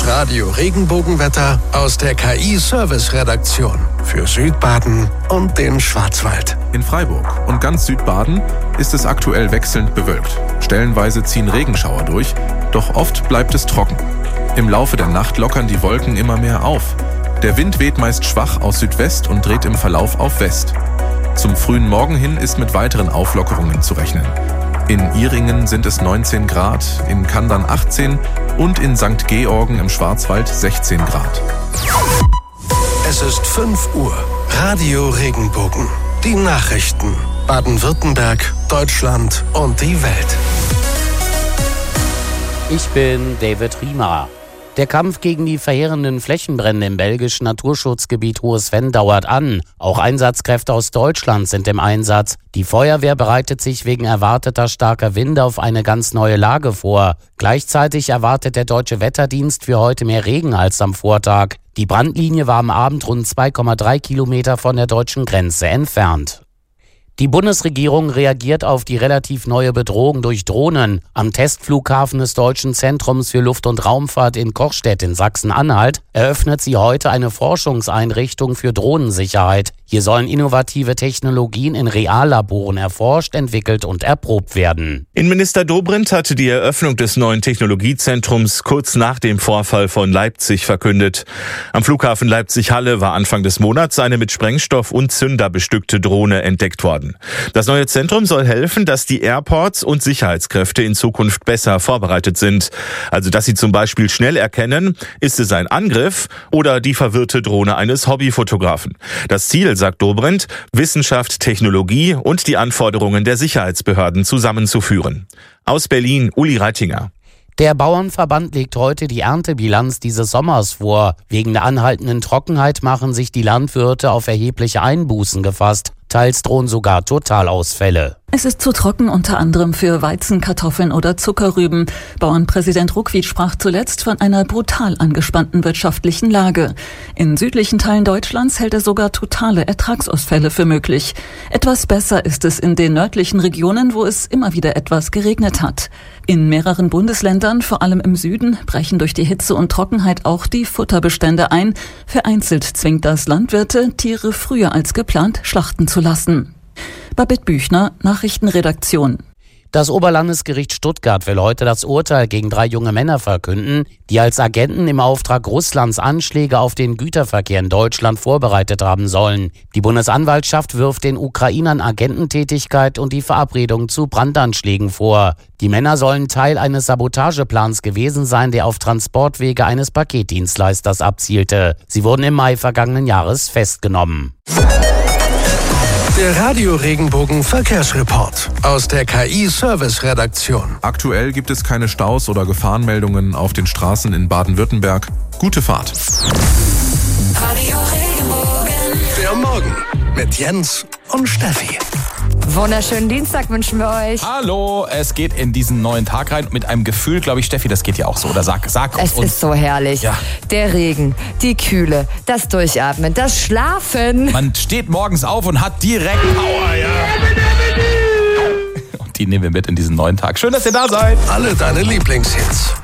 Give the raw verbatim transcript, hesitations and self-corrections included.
Radio Regenbogenwetter aus der K I-Service-Redaktion für Südbaden und den Schwarzwald. In Freiburg und ganz Südbaden ist es aktuell wechselnd bewölkt. Stellenweise ziehen Regenschauer durch, doch oft bleibt es trocken. Im Laufe der Nacht lockern die Wolken immer mehr auf. Der Wind weht meist schwach aus Südwest und dreht im Verlauf auf West. Zum frühen Morgen hin ist mit weiteren Auflockerungen zu rechnen. In Ihringen sind es neunzehn Grad, in Kandern achtzehn und in Sankt Georgen im Schwarzwald sechzehn Grad. Es ist fünf Uhr. Radio Regenbogen. Die Nachrichten. Baden-Württemberg, Deutschland und die Welt. Ich bin David Riemer. Der Kampf gegen die verheerenden Flächenbrände im belgischen Naturschutzgebiet Hohes Venn dauert an. Auch Einsatzkräfte aus Deutschland sind im Einsatz. Die Feuerwehr bereitet sich wegen erwarteter starker Winde auf eine ganz neue Lage vor. Gleichzeitig erwartet der Deutsche Wetterdienst für heute mehr Regen als am Vortag. Die Brandlinie war am Abend rund zwei Komma drei Kilometer von der deutschen Grenze entfernt. Die Bundesregierung reagiert auf die relativ neue Bedrohung durch Drohnen. Am Testflughafen des Deutschen Zentrums für Luft- und Raumfahrt in Kochstedt in Sachsen-Anhalt eröffnet sie heute eine Forschungseinrichtung für Drohnensicherheit. Hier sollen innovative Technologien in Reallaboren erforscht, entwickelt und erprobt werden. Innenminister Dobrindt hatte die Eröffnung des neuen Technologiezentrums kurz nach dem Vorfall von Leipzig verkündet. Am Flughafen Leipzig-Halle war Anfang des Monats eine mit Sprengstoff und Zünder bestückte Drohne entdeckt worden. Das neue Zentrum soll helfen, dass die Airports und Sicherheitskräfte in Zukunft besser vorbereitet sind. Also, dass sie zum Beispiel schnell erkennen, ist es ein Angriff oder die verwirrte Drohne eines Hobbyfotografen. Das Ziel, sagt Dobrindt, Wissenschaft, Technologie und die Anforderungen der Sicherheitsbehörden zusammenzuführen. Aus Berlin, Uli Reitinger. Der Bauernverband legt heute die Erntebilanz dieses Sommers vor. Wegen der anhaltenden Trockenheit machen sich die Landwirte auf erhebliche Einbußen gefasst. Teils drohen sogar Totalausfälle. Es ist zu trocken, unter anderem für Weizen, Kartoffeln oder Zuckerrüben. Bauernpräsident Ruckwied sprach zuletzt von einer brutal angespannten wirtschaftlichen Lage. In südlichen Teilen Deutschlands hält er sogar totale Ertragsausfälle für möglich. Etwas besser ist es in den nördlichen Regionen, wo es immer wieder etwas geregnet hat. In mehreren Bundesländern, vor allem im Süden, brechen durch die Hitze und Trockenheit auch die Futterbestände ein. Vereinzelt zwingt das Landwirte, Tiere früher als geplant schlachten zu lassen. Babette Büchner, Nachrichtenredaktion. Das Oberlandesgericht Stuttgart will heute das Urteil gegen drei junge Männer verkünden, die als Agenten im Auftrag Russlands Anschläge auf den Güterverkehr in Deutschland vorbereitet haben sollen. Die Bundesanwaltschaft wirft den Ukrainern Agententätigkeit und die Verabredung zu Brandanschlägen vor. Die Männer sollen Teil eines Sabotageplans gewesen sein, der auf Transportwege eines Paketdienstleisters abzielte. Sie wurden im Mai vergangenen Jahres festgenommen. Der Radio Regenbogen Verkehrsreport aus der K I-Service-Redaktion. Aktuell gibt es keine Staus oder Gefahrenmeldungen auf den Straßen in Baden-Württemberg. Gute Fahrt. Radio Regenbogen. Der Morgen mit Jens und Steffi. Wunderschönen Dienstag wünschen wir euch. Hallo, es geht in diesen neuen Tag rein mit einem Gefühl, glaube ich, Steffi, das geht ja auch so. Oder sag, sag Es uns. ist so herrlich. Ja. Der Regen, die Kühle, das Durchatmen, das Schlafen. Man steht morgens auf und hat direkt Power, ja. Und die nehmen wir mit in diesen neuen Tag. Schön, dass ihr da seid. Alle deine Lieblingshits.